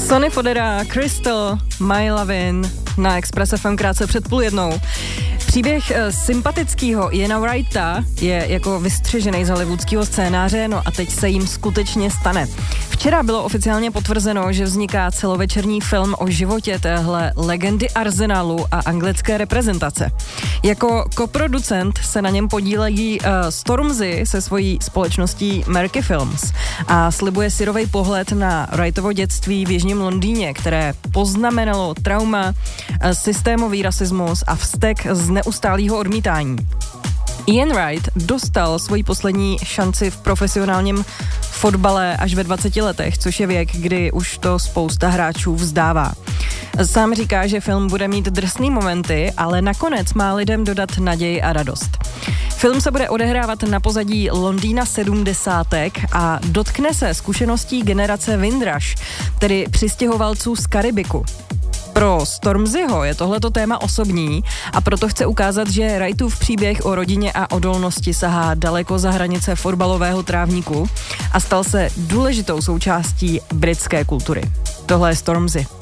Sonny Fodera, Crystal, My Lovin' na Express FM krátce před 12:30. Příběh sympatického Iana Wrighta je jako vystřižený z hollywoodského scénáře, no a teď se jim skutečně stane. Včera bylo oficiálně potvrzeno, že vzniká celovečerní film o životě téhle legendy Arsenalu a anglické reprezentace. Jako koproducent se na něm podílejí Stormzy se svojí společností Merky Films a slibuje syrovej pohled na Wrightovo dětství v jižním Londýně, které poznamenalo trauma, systémový rasismus a vztek z neustálého odmítání. Ian Wright dostal svoji poslední šanci v profesionálním fotbale až ve 20 letech, což je věk, kdy už to spousta hráčů vzdává. Sám říká, že film bude mít drsný momenty, ale nakonec má lidem dodat naději a radost. Film se bude odehrávat na pozadí Londýna 70. a dotkne se zkušeností generace Windrush, tedy přistěhovalců z Karibiku. Pro Stormzyho je tohleto téma osobní a proto chce ukázat, že Wrightův příběh o rodině a odolnosti sahá daleko za hranice fotbalového trávníku a stal se důležitou součástí britské kultury. Tohle je Stormzy.